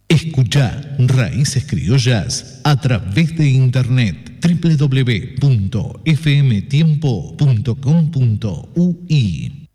Escucha Raíces Criollas a través de internet www.fmtiempo.com.ui.